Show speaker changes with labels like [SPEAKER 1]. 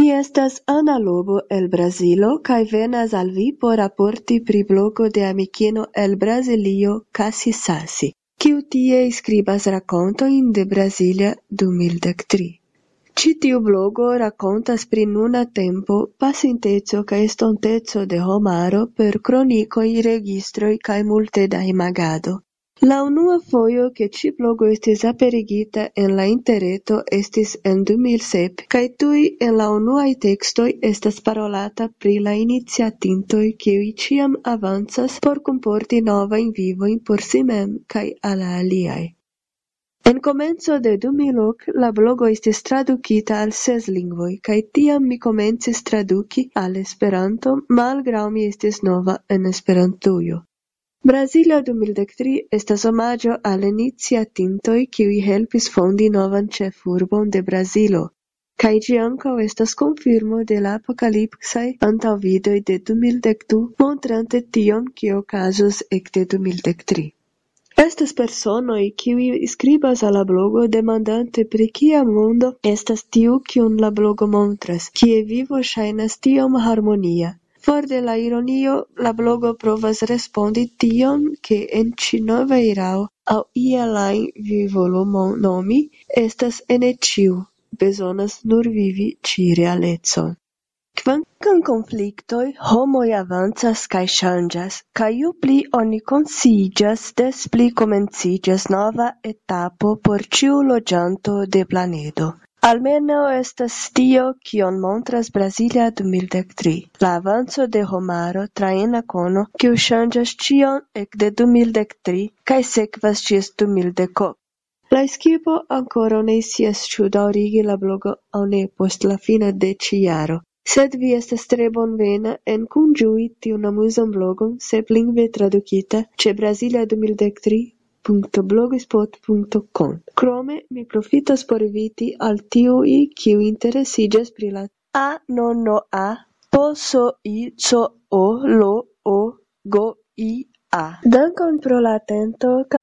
[SPEAKER 1] Mi estas Ana Lobo el Brazilo kaj venas al vi por raporti pri blogo de amikino el Brazilio Kasi Sasi, kiu tie skribas rakontojn de Brasilia 2013. Ĉi tiu blogo rakontas pri nuna tempo, pasinteco kaj estonteco de homaro per kronikoj, registroj kaj multe da imagado. La unua fojo ke ĉi blogo estis aperigita en la interreto estis en 2007, kaj tuj en la unuaj tekstoj estas parolata pri la iniciatintoj kiuj ĉiam avancas por kunporti novajn vivojn por si mem kaj al la aliaj. En komenco de 2008 la blogo estis tradukita al 6 lingvoj, kaj tiam mi komencis traduki al Esperanto, malgraŭ mi estis nova en Esperantujo. Brasilia 2013 estas omaĝo al iniciatintoj kiuj helpis fondi novan ĉefurbon de Brazilo, kaj ĝi ankaŭ estas konfirmo de la apokalipsaj antaŭvidoj de 2012, montrante tion, kio okazos ekde 2013. Estas personoj, kiuj skribas al la blogo demandante pri kia mondo estas tiu, kiun la blogo montras, kie vivo ŝajnas tiom harmonia. For de la ironio, la blogo provas respondi tion, ke en ĉi nova erao aŭ iel ajn vi volu nomi, estas ene ĉiu, bezonas nur vivi ĉi realecon. Kvankam konfliktoj, homoj avancas kaj ŝanĝas, kaj ju pli oni konsciiĝas, des pli komenciĝas nova etapo por ĉiu loĝanto de planedo. Almenaŭ estas tio, kion montras Brasilia 2013, la avanco de homaro tra ena kono, kiu ŝanĝas ĉion ekde 2013 kaj sekvas ĝis 2010. La ekipo ankoraŭ ne scias ĉu daŭrigi la blogo aŭ ne post la fino de ĉi jaro. Sed vi estas tre bonvena en kunĝui tiun amuzan blogon seplingve tradukita ĉe Brasilia 2013.blogspot.com. Krome, mi profitas por inviti al tiuj, kiuj interesiĝas pri la Dankon pro la atento.